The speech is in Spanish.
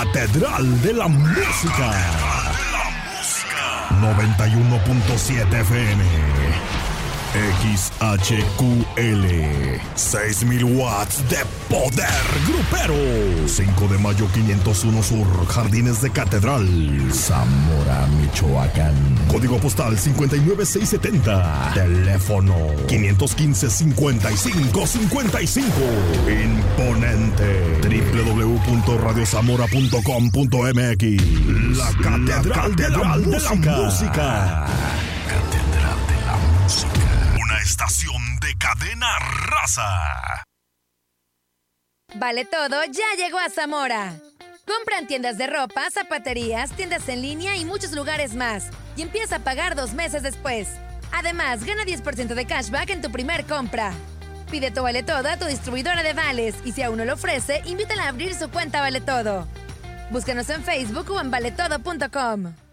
Catedral de la Música. 91.7 FM. XHQL. 6,000 watts de poder grupero. 5 de mayo 501 Sur, Jardines de Catedral, Zamora, Michoacán. Código postal 59670. Teléfono 515-5555. Imponente. www.radiozamora.com.mx. La Catedral de la Música. Catedral de la Música. Una estación de cadena raza. Vale Todo ya llegó a Zamora. Compra en tiendas de ropa, zapaterías, tiendas en línea y muchos lugares más. Y empieza a pagar 2 meses después. Además, gana 10% de cashback en tu primer compra. Pide tu Vale Todo a tu distribuidora de vales y si aún no lo ofrece, invítala a abrir su cuenta Vale Todo. Búscanos en Facebook o en valetodo.com.